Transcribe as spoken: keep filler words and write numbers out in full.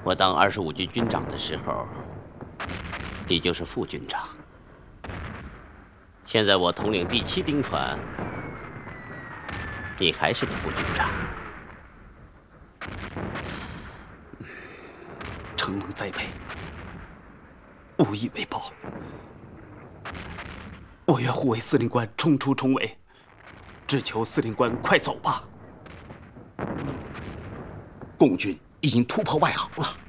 我当二十五军军长的时候，你就是副军长。现在我统领第七兵团，你还是个副军长。 承蒙栽培，无以为报。我愿护卫司令官冲出重围，只求司令官快走吧。 共军已经突破外壕了。